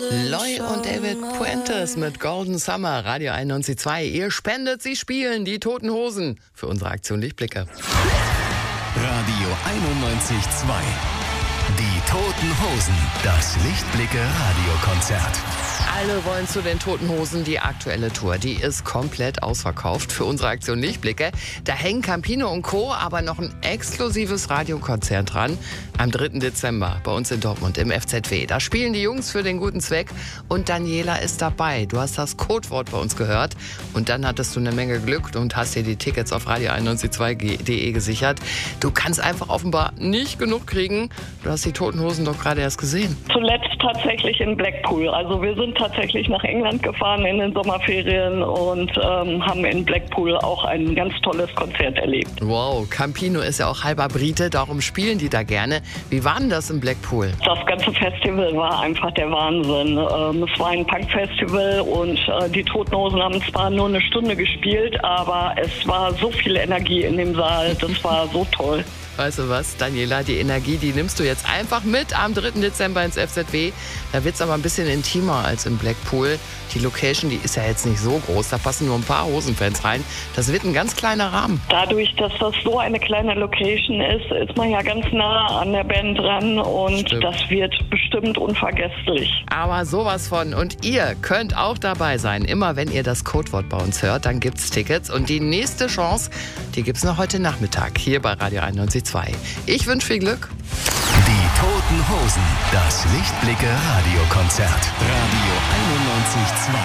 Loy und David Puentes mit Golden Summer, Radio 91.2. Ihr spendet, sie spielen, die Toten Hosen für unsere Aktion Lichtblicke. Radio 91.2. Die Toten Hosen, das Lichtblicke-Radiokonzert. Alle wollen zu den Toten Hosen. Die aktuelle Tour, die ist komplett ausverkauft für unsere Aktion Lichtblicke. Da hängen Campino und Co., aber noch ein exklusives Radiokonzert dran. Am 3. Dezember bei uns in Dortmund im FZW. Da spielen die Jungs für den guten Zweck und Daniela ist dabei. Du hast das Codewort bei uns gehört und dann hattest du eine Menge Glück und hast dir die Tickets auf radio992.de gesichert. Du kannst einfach offenbar nicht genug kriegen. Du hast die Toten Hosen doch gerade erst gesehen. Zuletzt tatsächlich in Blackpool. Also wir sind tatsächlich nach England gefahren in den Sommerferien und haben in Blackpool auch ein ganz tolles Konzert erlebt. Wow, Campino ist ja auch halber Brite, darum spielen die da gerne. Wie war denn das in Blackpool? Das ganze Festival war einfach der Wahnsinn. Es war ein Punk-Festival und die Toten Hosen haben zwar nur eine Stunde gespielt, aber es war so viel Energie in dem Saal. Das war so toll. Weißt du was, Daniela, die Energie, die nimmst du jetzt einfach mit am 3. Dezember ins FZW. Da wird es aber ein bisschen intimer als in Blackpool. Die Location, die ist ja jetzt nicht so groß, da passen nur ein paar Hosenfans rein. Das wird ein ganz kleiner Rahmen. Dadurch, dass das so eine kleine Location ist, ist man ja ganz nah an der Band dran und Stimmt. Das wird bestimmt unvergesslich. Aber sowas von. Und ihr könnt auch dabei sein. Immer wenn ihr das Codewort bei uns hört, dann gibt's Tickets. Und die nächste Chance, die gibt's noch heute Nachmittag hier bei Radio 91.2. Ich wünsche viel Glück. Die Toten Hosen, das Lichtblicke-Radiokonzert. Radio 91.2.